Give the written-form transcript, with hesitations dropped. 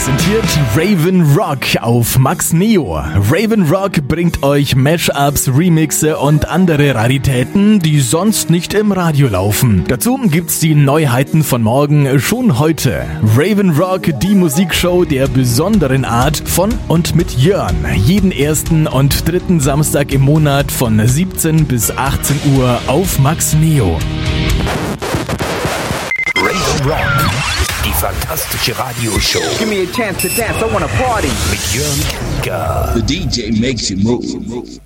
präsentiert Raven Rock auf Max Neo. Raven Rock bringt euch Mashups, Remixe und andere Raritäten, die sonst nicht im Radio laufen. Dazu gibt's die Neuheiten von morgen schon heute. Raven Rock, die Musikshow der besonderen Art von und mit Jörn. Jeden ersten und dritten Samstag im Monat von 17 bis 18 Uhr auf Max Neo. Raven Rock, die fantastische Radioshow. Give me a chance to dance, I wanna party. Mit Jörn Känker. The DJ makes you move.